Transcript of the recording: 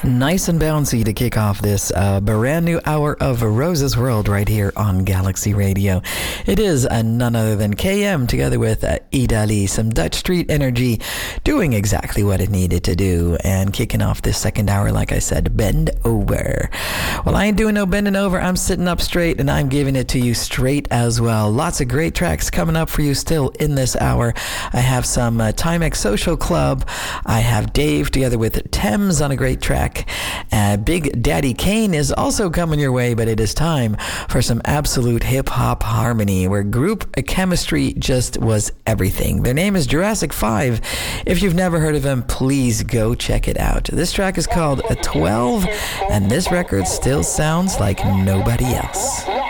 Nice and bouncy to kick off this brand new hour of Rose's World right here on Galaxy Radio. It is none other than KM together with Idali, some Dutch Street energy doing exactly what it needed to do, and kicking off this second hour, like I said, Bend Over. Well, I ain't doing no bending over. I'm sitting up straight and I'm giving it to you straight as well. Lots of great tracks coming up for you still in this hour. I have some Timex Social Club. I have Dave together with Thames on a great track. Big Daddy Kane is also coming your way, but it is time for some absolute hip-hop harmony where group chemistry just was everything. Their name is Jurassic 5. If you've never heard of them, please go check it out. This track is called 12, and this record still sounds like nobody else.